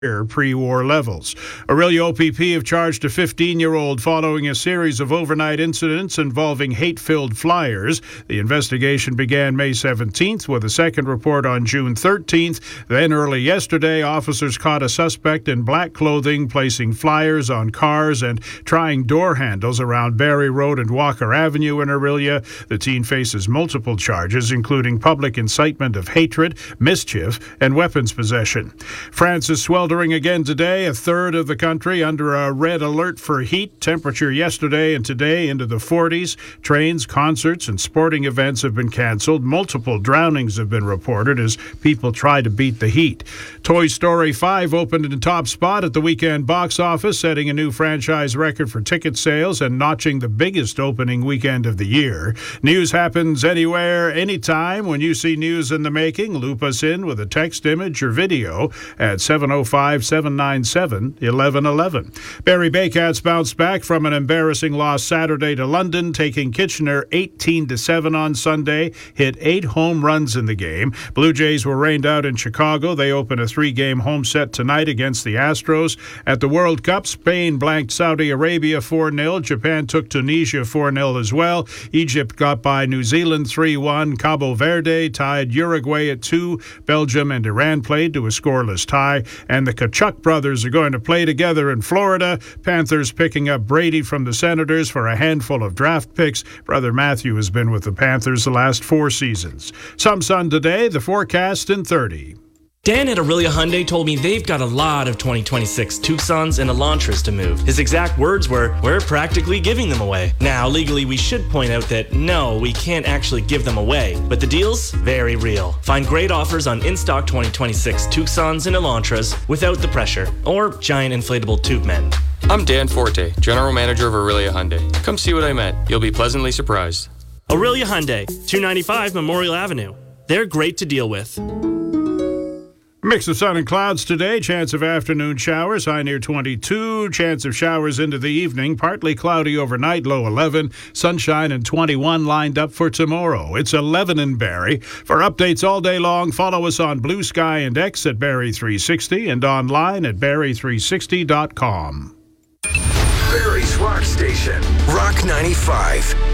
pre-war levels. Orillia OPP have charged a 15-year-old following a series of overnight incidents involving hate-filled flyers. The investigation began May 17th with a second report on June 13th. Then early yesterday, officers caught a suspect in black clothing placing flyers on cars and trying door handles around Barrie Road and Walker Avenue in Orillia. The teen faces multiple charges, including public incitement of hatred, mischief, and weapons possession. France is sweltering again today. A third of the country under a red alert for heat. Temperature yesterday and today into the 40s. Trains, concerts, and sporting events have been canceled. Multiple drownings have been reported as people try to beat the heat. Toy Story 5 opened in the top spot at the weekend box office, setting a new franchise record for ticket sales and notching the biggest opening weekend of the year. News happens anywhere, anytime. When you see news in the making, loop us in with a text, image, or video at 705-797-1111. Barrie Baycats bounced back from an embarrassing loss Saturday to London, taking Kitchener 18-7 on Sunday, hit 8 home runs in the game. Blue Jays were rained out in Chicago. They open a 3-game home set tonight against the Astros. At the World Cup, Spain blanked Saudi Arabia 4-0. Japan took Tunisia 4-0 as well. Egypt got by New Zealand 3-1. Cabo Verde tied Uruguay at 2. Belgium and Iran played to a scoreless tie. And the Kachuk brothers are going to play together in Florida. Panthers picking up Brady from the Senators for a handful of draft picks. Brother Matthew has been with the Panthers the last 4 seasons. Some sun today, the forecast in 30. Dan at Orillia Hyundai told me they've got a lot of 2026 Tucsons and Elantras to move. His exact words were, "We're practically giving them away." Now, legally, we should point out that no, we can't actually give them away, but the deal's very real. Find great offers on in-stock 2026 Tucsons and Elantras without the pressure or giant inflatable tube men. I'm Dan Forte, General Manager of Orillia Hyundai. Come see what I meant. You'll be pleasantly surprised. Orillia Hyundai, 295 Memorial Avenue. They're great to deal with. Mix of sun and clouds today. Chance of afternoon showers, high near 22. Chance of showers into the evening. Partly cloudy overnight, low 11. Sunshine and 21 lined up for tomorrow. It's 11 in Barrie. For updates all day long, follow us on Blue Sky and X at Barrie360 and online at Barrie360.com. Barrie's Rock Station, Rock 95.